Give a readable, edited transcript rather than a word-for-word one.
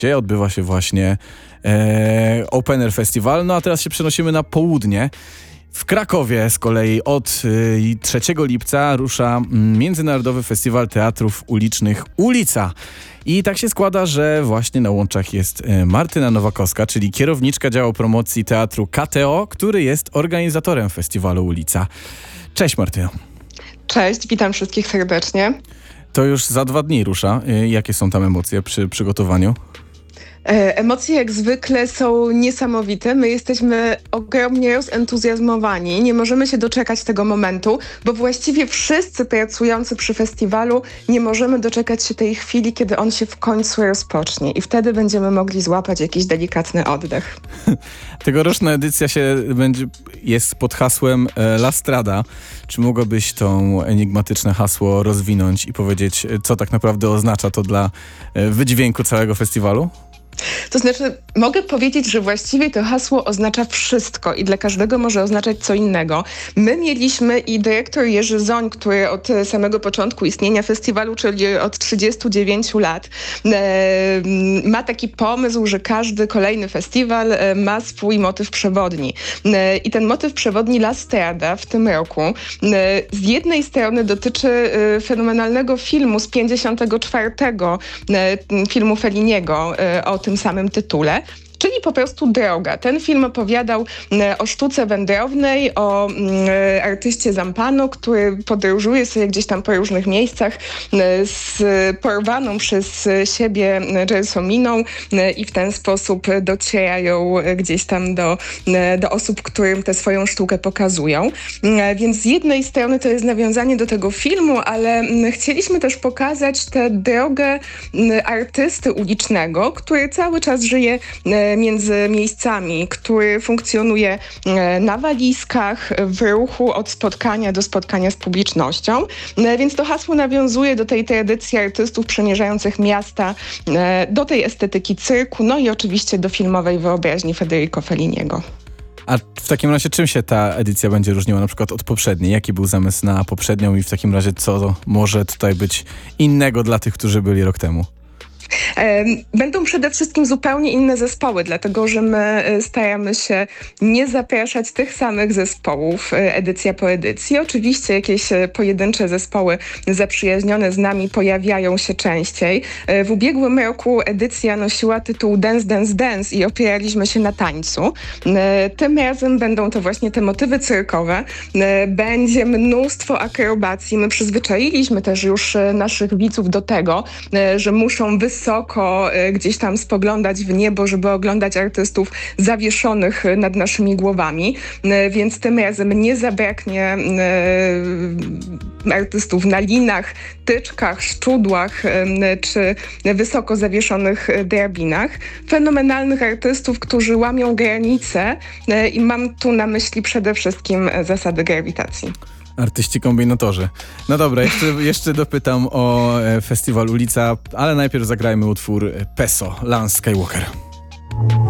gdzie odbywa się właśnie Open Air Festival. No a teraz się przenosimy na południe. W Krakowie z kolei od 3 lipca rusza Międzynarodowy Festiwal Teatrów Ulicznych Ulica. I tak się składa, że właśnie na łączach jest Martyna Nowakowska, czyli kierowniczka działu promocji teatru KTO, który jest organizatorem festiwalu Ulica. Cześć Martyno. Cześć, witam wszystkich serdecznie. To już za 2 dni rusza. Jakie są tam emocje przy przygotowaniu? Emocje jak zwykle są niesamowite. My jesteśmy ogromnie zentuzjazmowani. Nie możemy się doczekać tego momentu, bo właściwie wszyscy pracujący przy festiwalu nie możemy doczekać się tej chwili, kiedy on się w końcu rozpocznie i wtedy będziemy mogli złapać jakiś delikatny oddech. Tegoroczna edycja jest pod hasłem La Strada. Czy mogłabyś to enigmatyczne hasło rozwinąć i powiedzieć, co tak naprawdę oznacza to dla wydźwięku całego festiwalu? To znaczy, mogę powiedzieć, że właściwie to hasło oznacza wszystko i dla każdego może oznaczać co innego. My mieliśmy i dyrektor Jerzy Zoń, który od samego początku istnienia festiwalu, czyli od 39 lat, ma taki pomysł, że każdy kolejny festiwal ma swój motyw przewodni. I ten motyw przewodni La Strada w tym roku z jednej strony dotyczy fenomenalnego filmu z 54, filmu Felliniego o tym samym tytule, czyli po prostu droga. Ten film opowiadał o sztuce wędrownej, o artyście Zampano, który podróżuje sobie gdzieś tam po różnych miejscach z porwaną przez siebie Gelsominą i w ten sposób docierają gdzieś tam do osób, którym tę swoją sztukę pokazują. Więc z jednej strony to jest nawiązanie do tego filmu, ale chcieliśmy też pokazać tę drogę artysty ulicznego, który cały czas żyje między miejscami, który funkcjonuje na walizkach, w ruchu od spotkania do spotkania z publicznością. Więc to hasło nawiązuje do tej tradycji artystów przemierzających miasta, do tej estetyki cyrku, no i oczywiście do filmowej wyobraźni Federico Felliniego. A w takim razie czym się ta edycja będzie różniła na przykład od poprzedniej? Jaki był zamysł na poprzednią i w takim razie co może tutaj być innego dla tych, którzy byli rok temu? Będą przede wszystkim zupełnie inne zespoły, dlatego że my staramy się nie zapraszać tych samych zespołów edycja po edycji. Oczywiście jakieś pojedyncze zespoły zaprzyjaźnione z nami pojawiają się częściej. W ubiegłym roku edycja nosiła tytuł Dance, Dance, Dance i opieraliśmy się na tańcu. Tym razem będą to właśnie te motywy cyrkowe. Będzie mnóstwo akrobacji. My przyzwyczailiśmy też już naszych widzów do tego, że muszą wysoko gdzieś tam spoglądać w niebo, żeby oglądać artystów zawieszonych nad naszymi głowami, więc tym razem nie zabraknie artystów na linach, tyczkach, szczudłach czy wysoko zawieszonych drabinach. Fenomenalnych artystów, którzy łamią granice i mam tu na myśli przede wszystkim zasady grawitacji. Artyści kombinatorzy. No dobra, jeszcze dopytam o festiwal Ulica, ale najpierw zagrajmy utwór Peso, Lance Skywalker.